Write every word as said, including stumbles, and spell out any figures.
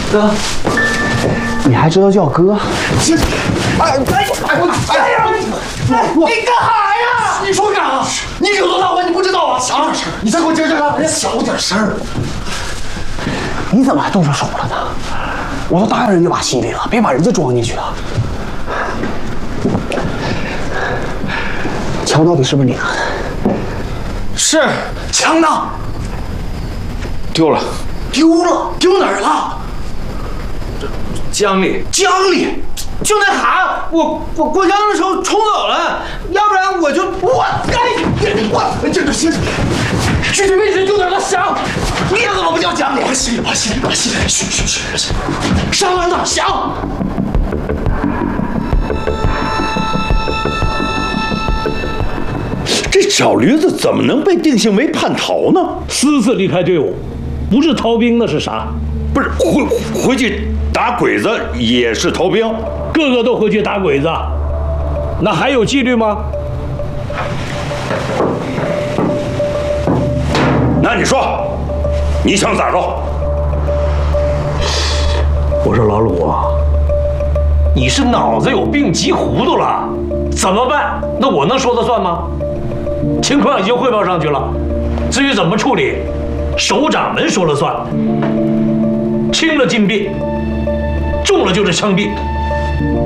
哥，你还知道叫哥？ 哎哎哎！我哎呀！我你干啥呀？你说干啥？你有多大火你不知道啊？啊！你再给我接着干！小点声！ 你怎么还动上手了呢？我都答应人家把戏里了，别把人家装进去啊！枪到底是不是你拿的？ 是。枪呢？ 丢了。 丢了？丢哪儿了？ 江里。 江里？就那哈，我我过江的时候冲走了，要不然我就我哎我这个是具体位置丢哪儿了？想，你怎么不叫江里？我心里我心里我心里，嘘嘘嘘，商量呢？想。 这小驴子怎么能被定性为叛逃呢？ 私自离开队伍，不是逃兵那是啥？ 不是回回去打鬼子也是逃兵， 个个都回去打鬼子，那还有纪律吗？ 那你说，你想咋着？ 我说老鲁啊，你是脑子有病急糊涂了？怎么办？那我能说了算吗？情况已经汇报上去了，至于怎么处理，首长们说了算。轻了禁闭，重了就是枪毙。